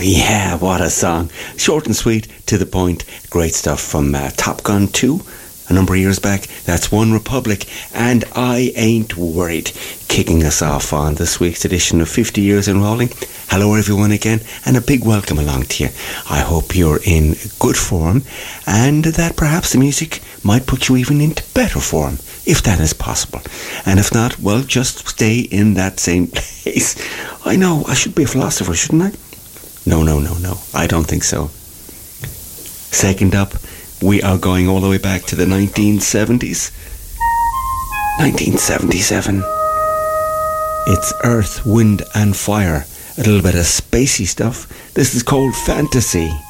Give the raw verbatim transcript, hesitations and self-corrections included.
yeah, what a song. Short and sweet, to the point. Great stuff from uh, Top Gun two, a number of years back. That's One Republic, and I Ain't Worried, kicking us off on this week's edition of fifty Years in Rolling. Hello everyone again, and a big welcome along to you. I hope you're in good form, and that perhaps the music might put you even into better form, if that is possible. And if not, well, just stay in that same place. I know, I should be a philosopher, shouldn't I? No, no, no, no, I don't think so. Second up, we are going all the way back to the nineteen seventies. nineteen seventy-seven. It's Earth, Wind and Fire. A little bit of spacey stuff. This is called Fantasy.